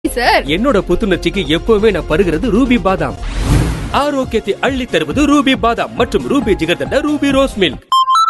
Sir, என்னோட புத்துணர்ச்சிக்கு எப்பவுமே நான் பருகிறது ரூபி பாதாம். ஆரோக்கியத்தை அள்ளி தருவது ரூபி பாதாம் மற்றும் Ruby jigarthanda Ruby rose milk.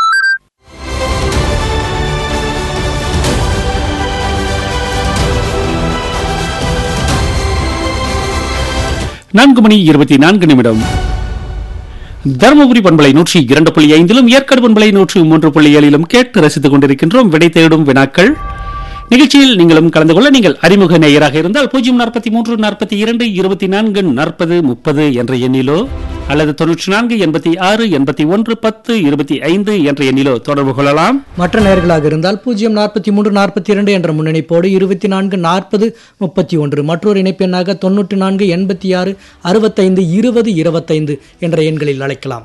நான்கு மணி 24 தருமபுரி பண்பலை 102.5 ஏற்காடு பண்பலை 103.7 கேட்டு ரசித்துக் கொண்டிருக்கின்றோம். விடை தேடும் வினாக்கள் நிகழ்ச்சியில் நீங்களும் கலந்து கொள்ள நீங்கள் அறிமுக நேயராக இருந்தால் 043 42 24 40 30 என்ற எண்ணிலோ அல்லது 94 86 81 10 25 என்ற எண்ணிலோ தொடர்பு கொள்ளலாம். மற்ற நேயர்களாக இருந்தால் 043 42 என்ற முன்னணிப்போடு 24 40 31 மற்றொரு இணைப்பு எண்ணாக 94 86 65 20 25 என்ற எண்களில் அழைக்கலாம்.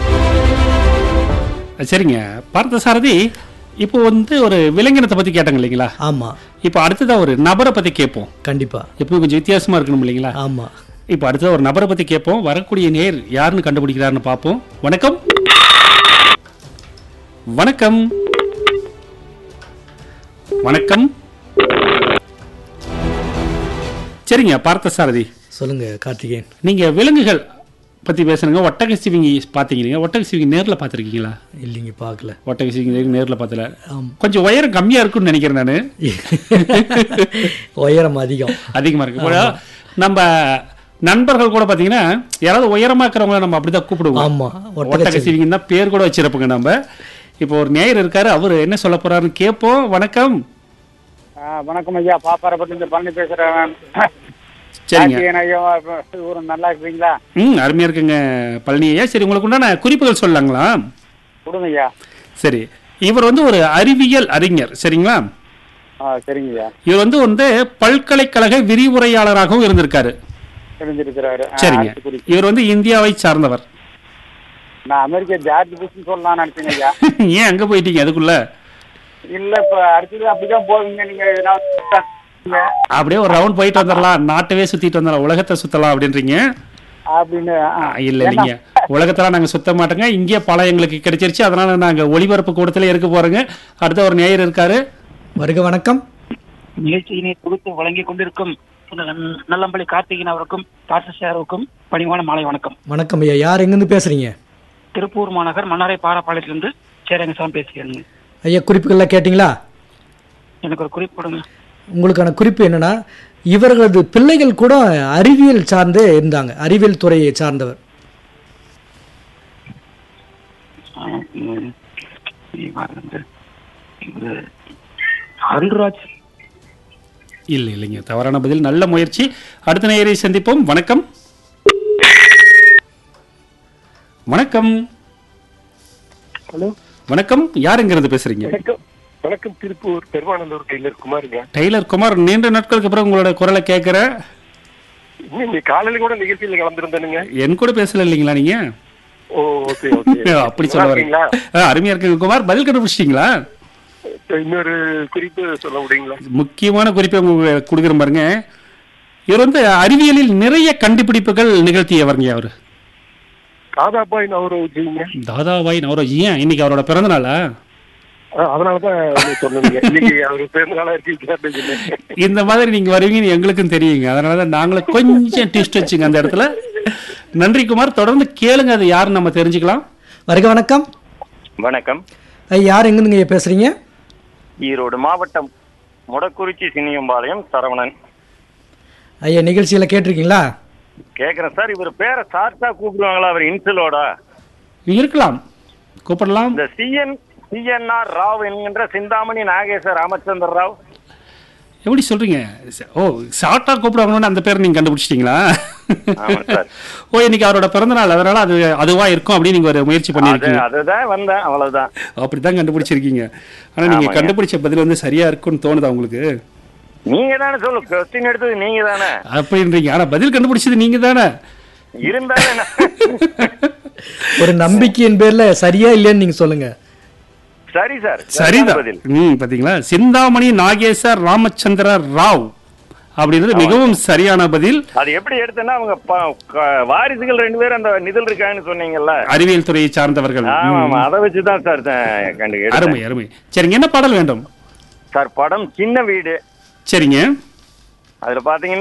சரிங்க பார்த்தசாரதி, இப்போ ஒரு விலங்கினத்தை பத்தி கேட்டாங்க இல்லைங்களா? ஆமா. இப்போ அடுத்ததா ஒரு நபரை பத்தி கேட்போம். கண்டிப்பா. எப்பவும் கொஞ்சம் வித்தியாசமா இருக்கணும் இல்லைங்களா? ஆமா. இப்போ அடுத்ததா ஒரு நபரை பத்தி கேட்போம். வரக்கூடிய நேர் யாருன்னு கண்டுபிடிக்கிறாருன்னு பார்ப்போம். வணக்கம். வணக்கம். வணக்கம். சரிங்க பார்த்தசாரதி, சொல்லுங்க கார்த்திகேயன். நீங்க விலங்குகள் பத்தி பேசுறீங்க. ஒட்டக சிவிங்கி பாத்தீங்க? ஒட்டக சிவிங்கி நேர்ல பாத்திருக்கீங்களா? இல்லைங்க, பார்க்கல. ஒட்டக சிவிங்கி நேர்ல பார்த்தல. கொஞ்சம் உயரம் கம்மியா இருக்குன்னு நினைக்கிறேன் நானு. உயரம் அதிகமா இருக்கு. நம்ம நண்பர்கள் கூட பாத்தீங்கன்னா யாராவது உயரமா இருக்கிறவங்கள நம்ம அப்படிதான் கூப்பிடுவோம். ஆமா, ஒட்டக சிவிங்கி தான் பேர் கூட வச்சிருப்போங்க நம்ம. இப்போ ஒரு நேயர் இருக்காரு, அவரு என்ன சொல்ல போறாருன்னு கேட்போம். வணக்கம். வணக்கம் ஐயா, பாப்பாரப்பட்டிலிருந்து பழனி பேசுறேன். சரிங்க. நல்லா இருக்கீங்களா? அருமையா இருக்குங்க பழனி ஐயா. சரி, உங்களுக்கு உண்டான குறிப்புகள் சொல்லலாங்களா? கொடுங்க ஐயா. சரி, இவர் ஒரு அறிவியல் அறிஞர். சரிங்களா? சரிங்க ஐயா. இவர் பல்கலைக்கழக விரிவுரையாளராகவும் இருந்திருக்காரு. தெரிஞ்சிருக்கிறாரு. சரிங்க. இவர் இந்தியாவை சார்ந்தவர். நான் அமெரிக்கா ஜார்ஜ் புஷ் சொல்லலாம்னு நினைச்சேங்க ஐயா. ஏன் அங்க போயிட்டீங்க அதுக்குள்ள? இல்ல, இப்ப அடுத்தது அப்படிதான் போவீங்க நீங்க. அப்படியே ஒரு ரவுண்ட் போயிட்டு வந்துடலாம், நாட்டவே சுத்திட்டு வந்துடலாம், உலகத்தை சுத்தலாம் அப்படின்றீங்க? அப்படின்னு இல்ல இல்லைங்க, உலகத்தெல்லாம் நாங்க சுத்த மாட்டோங்க. இங்கே பல எங்களுக்கு கிடைச்சிருச்சு, அதனால நாங்க ஒளிபரப்பு கூடத்துல இருக்க போறோங்க. அடுத்த ஒரு நேயர் இருக்காரு. வருக. வணக்கம். நிகழ்ச்சியினை தொகுத்து வழங்கி கொண்டிருக்கும் நல்லம்பள்ளி கார்த்திகேயன் அவருக்கும் பாட்டசாருக்கும் பணிவான மாலை வணக்கம். வணக்கம் ஐயா. யார் எங்கிருந்து பேசுறீங்க? திருப்பூர் மாநகர் மன்னாரை பாராப்பாளையத்திலிருந்து சேரங்கசாமி பேசுகிறேங்க. ஐயா, குறிப்புகள்லாம் கேட்டீங்களா? எனக்கு ஒரு குறிப்பு கொடுங்க. உங்களுக்கான குறிப்பு என்னன்னா, இவர்களது பிள்ளைகள் கூட அறிவியல் சார்ந்து இருந்தாங்க, அறிவியல் துறையை சார்ந்தவர். அருள்ராஜ். இல்ல இல்லைங்க, தவறான பதில். நல்ல முயற்சி. அடுத்த நேயரை சந்திப்போம். வணக்கம். வணக்கம். ஹலோ. வணக்கம். யார் எங்கிருந்து பேசுறீங்க? வணக்கம். திருப்பூர் பெருமாநல்லூர் டெய்லர் குமாருங்க. டெய்லர் குமார், நீண்ட நாட்களுக்கு அப்புறம் உங்களோட குரலை கேட்கிற. காலையில கூட நிகழ்ச்சியில கலந்துருந்தேனுங்க. என் கூட பேசல இல்லைங்களா நீங்க? அப்படி சொல்ல வரீங்களா? அருமையா இருக்குங்க குமார். பதில் கண்டுபிடிச்சிட்டீங்களா? இன்னொரு குறிப்பு சொல்ல முடியுங்களா? முக்கியமான குறிப்பை உங்களுக்கு கொடுக்குற பாருங்க. இவர் அறிவியலில் நிறைய கண்டுபிடிப்புகள் நிகழ்த்தியவருங்க. அவரு தாதாபாய் நவரோஜிங்க. தாதாபாய் நவரோஜி. ஏன் இன்னைக்கு அவரோட பிறந்த நாளா? அதனாலதான் சொன்னீங்க இன்னைக்கு அவரு பிறந்த நாளா இருக்கு. இந்த மாதிரி நீங்க வருவீங்கன்னு எங்களுக்கும் தெரியுங்க, அதனாலதான் நாங்களும் கொஞ்சம் ட்விஸ்ட் வச்சுங்க அந்த இடத்துல. நன்றி குமார், தொடர்ந்து கேளுங்க, அது யாருன்னு நம்ம தெரிஞ்சுக்கலாம். வருக. வணக்கம். வணக்கம். யார் எங்கிருந்து பேசுறீங்க? ஈரோடு மாவட்டம் முடக்குறிச்சி சின்னியம்பாளையம் சரவணன். ஐயா, நிகழ்ச்சியில கேட்டிருக்கீங்களா? கேக்குறேன் சார். இவர் பேரை சார்ட்டா கூப்பிடுவாங்களா? அவர் இன்சிலோட இருக்கலாம், கூப்பிடலாம். இந்த CNR ராவ் என்கின்ற சிந்தாமணி நாகேஸ்வர ராமச்சந்திர ராவ். எப்படி சொல்றீங்க? ஓ, ஷார்ட்டா கூப்பிடுவாங்கன்னு அந்த பேர் நீங்க கண்டுபிடிச்சிட்டீங்களா? ஓ, இன்னைக்கு அவரோட பிறந்த நாள், அதனால அது அதுவா இருக்கும் அப்படின்னு நீங்க ஒரு முயற்சி பண்ணிருக்கீங்க. அதுதான் வந்தேன், அவ்வளவுதான். அப்படிதான் கண்டுபிடிச்சிருக்கீங்க. ஆனா நீங்க கண்டுபிடிச்ச பதில் சரியா இருக்கும்னு தோணுதா உங்களுக்கு? நீங்க தானே சொல்லு, கொஸ்டின் எடுத்தது நீங்க தானே அப்படின்றீங்க. ஆனா பதில் கண்டுபிடிச்சது நீங்க தானே. இருந்தாலும் ஒரு நம்பிக்கையின் பேர்ல சரியா இல்லையான்னு நீங்க சொல்லுங்க. சரி சார், சரிதான். பாத்தீங்களா? சிந்தாமணி நாகேஸ்வர் ராமச்சந்திர ராவ் அப்படின்றது மிகவும் சரியான பதில். அது எப்படி எடுத்தேன்னா, அவங்க வாரிசுகள் 2 பேரும் அந்த நிதில் இருக்காங்கன்னு சொன்னீங்கல்ல, அறிவியல் துறையை சார்ந்தவர்கள். அதை வச்சுதான் சார் கண்டு. அருமை அருமை. சரிங்க, என்ன பாடல் வேண்டும் சார்? படம் சின்ன வீடு. சரிங்க. அதுல பாத்தீங்கன்னா